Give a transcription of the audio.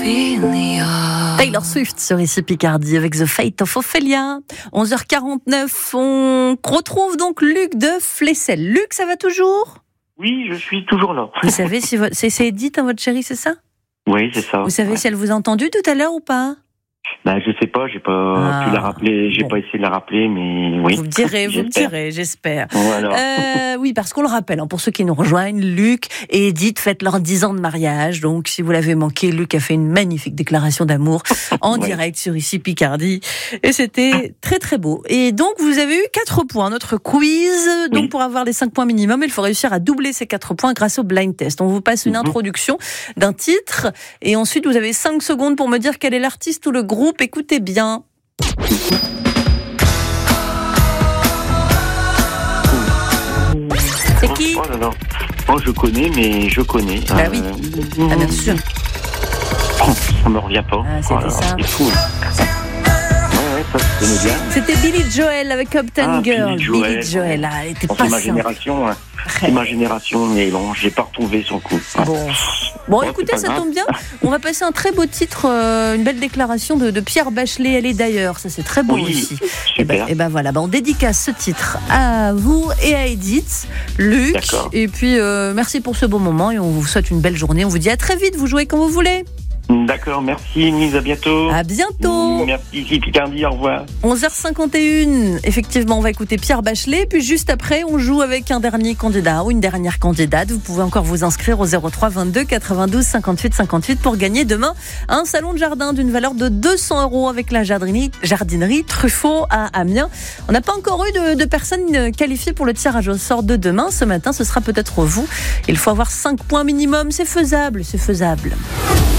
Taylor Swift sur ici Picardie avec The Fate of Ophelia. 11h49, on retrouve donc Luc de Flessel. Luc, ça va toujours ? Oui, je suis toujours là. Vous savez si c'est Edith, votre chérie, c'est ça ? Oui, c'est ça. Vous savez si elle vous a entendu tout à l'heure ou pas ? Je sais pas, j'ai pas pu la rappeler, pas essayé de la rappeler, mais oui. Vous me direz, j'espère. Voilà. Oui, parce qu'on le rappelle, pour ceux qui nous rejoignent, Luc et Edith fêtent leurs 10 ans de mariage. Donc, si vous l'avez manqué, Luc a fait une magnifique déclaration d'amour en direct sur ici Picardie. Et c'était très très beau. Et donc, vous avez eu 4 points. Notre quiz, donc pour avoir les 5 points minimum, il faut réussir à doubler ces 4 points grâce au blind test. On vous passe une introduction d'un titre et ensuite vous avez 5 secondes pour me dire quel est l'artiste ou le groupe. Écoutez bien. C'est qui ? Oh là là. Oh, je connais, mais je connais. Oui. Bien sûr. Ça me revient pas. C'était ça. C'est fou. Ouais, ça c'est bien. C'était Billy Joel avec Uptown Girl. Billy Joel, elle était pas c'est ma génération. C'est ma génération, mais bon, j'ai pas retrouvé son coup. Bon, écoutez, ça tombe bien. On va passer un très beau titre, une belle déclaration de Pierre Bachelet. Elle est d'ailleurs, ça c'est très beau aussi. Super. Et ben voilà, on dédicace ce titre à vous et à Edith, Luc. D'accord. Et puis merci pour ce beau moment et on vous souhaite une belle journée. On vous dit à très vite. Vous jouez quand vous voulez. D'accord, merci, mise, à bientôt. À bientôt. Merci, ici Picardie, au revoir. 11h51, effectivement, on va écouter Pierre Bachelet, puis juste après, on joue avec un dernier candidat ou une dernière candidate. Vous pouvez encore vous inscrire au 03 22 92 58 58 pour gagner demain un salon de jardin d'une valeur de 200 € avec la jardinerie Truffaut à Amiens. On n'a pas encore eu de personnes qualifiées pour le tirage au sort de demain. Ce matin, ce sera peut-être vous. Il faut avoir 5 points minimum, c'est faisable.